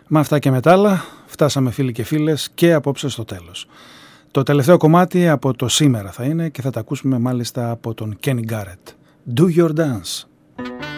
Με αυτά και μετά άλλα φτάσαμε φίλοι και φίλες και απόψε στο τέλος. Το τελευταίο κομμάτι από το σήμερα θα είναι και θα τα ακούσουμε μάλιστα από τον Kenny Garrett. Do Your Dance.